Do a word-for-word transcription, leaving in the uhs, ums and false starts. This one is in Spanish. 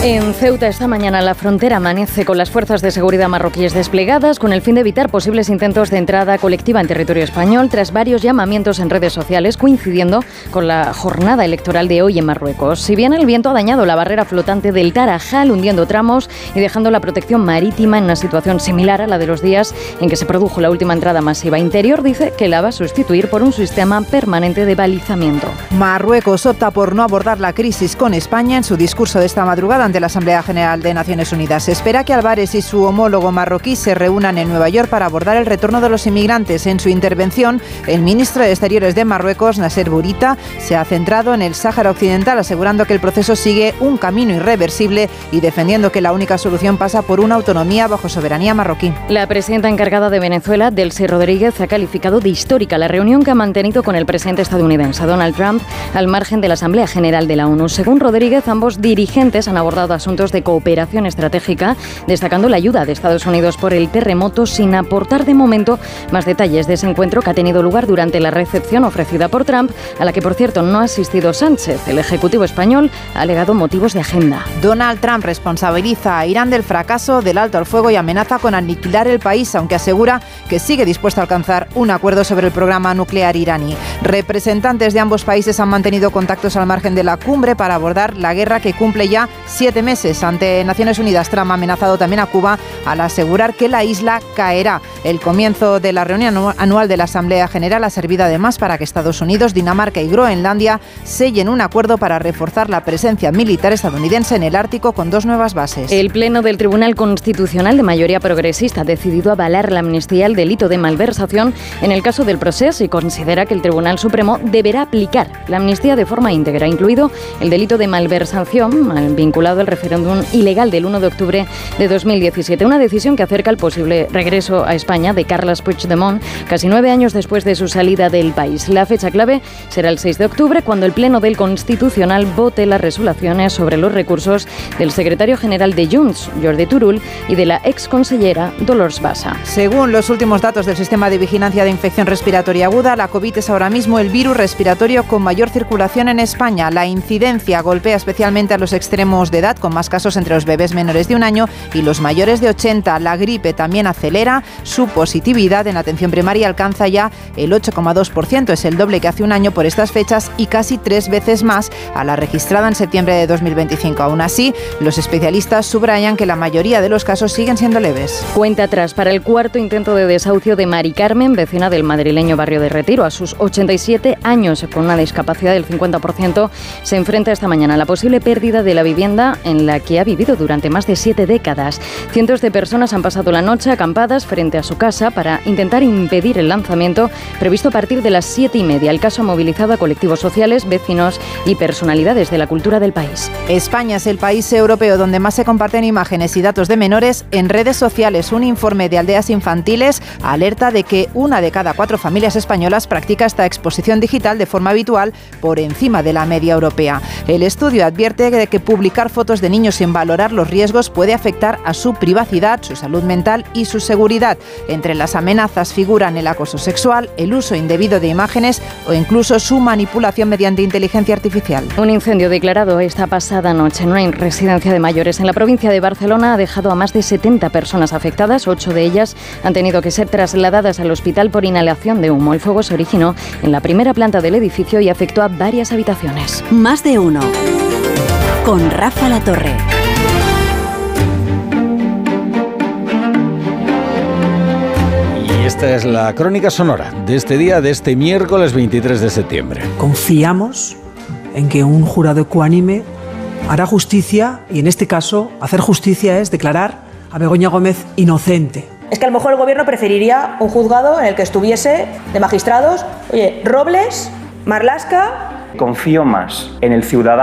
En Ceuta esta mañana la frontera amanece con las fuerzas de seguridad marroquíes desplegadas con el fin de evitar posibles intentos de entrada colectiva en territorio español tras varios llamamientos en redes sociales coincidiendo con la jornada electoral de hoy en Marruecos. Si bien el viento ha dañado la barrera flotante del Tarajal hundiendo tramos y dejando la protección marítima en una situación similar a la de los días en que se produjo la última entrada masiva interior, dice que la va a sustituir por un sistema permanente de balizamiento. Marruecos opta por no abordar la crisis con España en su discurso de esta madrugada ante la Asamblea General de Naciones Unidas. Se espera que Álvarez y su homólogo marroquí se reúnan en Nueva York para abordar el retorno de los inmigrantes. En su intervención, el ministro de Exteriores de Marruecos, Nasser Bourita, se ha centrado en el Sáhara Occidental, asegurando que el proceso sigue un camino irreversible y defendiendo que la única solución pasa por una autonomía bajo soberanía marroquí. La presidenta encargada de Venezuela, Delcy Rodríguez, ha calificado de histórica la reunión que ha mantenido con el presidente estadounidense, Donald Trump, al margen de la Asamblea General de la ONU. Según Rodríguez, ambos dirigentes han abordado asuntos de cooperación estratégica, destacando la ayuda de Estados Unidos por el terremoto, sin aportar de momento más detalles de ese encuentro que ha tenido lugar durante la recepción ofrecida por Trump, a la que, por cierto, no ha asistido Sánchez. El Ejecutivo español ha alegado motivos de agenda. Donald Trump responsabiliza a Irán del fracaso del alto al fuego y amenaza con aniquilar el país, aunque asegura que sigue dispuesto a alcanzar un acuerdo sobre el programa nuclear iraní. Representantes de ambos países han mantenido contactos al margen de la cumbre para abordar la guerra que cumple ya siete meses. Ante Naciones Unidas, Trump ha amenazado también a Cuba al asegurar que la isla caerá. El comienzo de la reunión anual de la Asamblea General ha servido además para que Estados Unidos, Dinamarca y Groenlandia sellen un acuerdo para reforzar la presencia militar estadounidense en el Ártico con dos nuevas bases. El Pleno del Tribunal Constitucional de mayoría progresista ha decidido avalar la amnistía al delito de malversación en el caso del Procés y considera que el Tribunal Supremo deberá aplicar la amnistía de forma íntegra, incluido el delito de malversación vinculado al referéndum ilegal del uno de octubre de dos mil diecisiete. Una decisión que acerca el posible regreso a España de Carles Puigdemont casi nueve años después de su salida del país. La fecha clave será el seis de octubre, cuando el Pleno del Constitucional vote las resoluciones sobre los recursos del secretario general de Junts, Jordi Turull, y de la exconsellera Dolors Bassa. Según los últimos datos del Sistema de Vigilancia de Infección Respiratoria Aguda, la COVID es ahora mismo el virus respiratorio con mayor circulación en España. La incidencia golpea especialmente a los extremos de edad, con más casos entre los bebés menores de un año y los mayores de ochenta. La gripe también acelera, su positividad en atención primaria alcanza ya el ocho coma dos por ciento, es el doble que hace un año por estas fechas y casi tres veces más a la registrada en septiembre de dos mil veinticinco. Aún así, los especialistas subrayan que la mayoría de los casos siguen siendo leves. Cuenta atrás para el cuarto intento de desahucio de Mari Carmen, vecina del madrileño barrio de Retiro. A sus ochenta y siete años, con una discapacidad del cincuenta por ciento, se enfrenta esta mañana a la posible pérdida de la vivienda en la que ha vivido durante más de siete décadas. Cientos de personas han pasado la noche acampadas frente a su casa para intentar impedir el lanzamiento previsto a partir de las siete y media. El caso ha movilizado a colectivos sociales, vecinos y personalidades de la cultura del país. España es el país europeo donde más se comparten imágenes y datos de menores en redes sociales. Un informe de Aldeas Infantiles alerta de que una de cada cuatro familias españolas practica esta exposición digital de forma habitual por encima de la media europea. El estudio advierte de que publicar fotos de niños sin valorar los riesgos puede afectar a su privacidad, su salud mental y su seguridad. Entre las amenazas figuran el acoso sexual, el uso indebido de imágenes o incluso su manipulación mediante inteligencia artificial. Un incendio declarado esta pasada noche en una residencia de mayores en la provincia de Barcelona ha dejado a más de setenta personas afectadas. Ocho de ellas han tenido que ser trasladadas al hospital por inhalación de humo. El fuego se originó en la primera planta del edificio y afectó a varias habitaciones. Más de uno. Con Rafa La Torre. Y esta es la crónica sonora de este día, de este miércoles veintitrés de septiembre. Confiamos en que un jurado ecuánime hará justicia, y en este caso hacer justicia es declarar a Begoña Gómez inocente. Es que a lo mejor el gobierno preferiría un juzgado en el que estuviese de magistrados, oye, Robles, Marlaska. Confío más en el ciudadano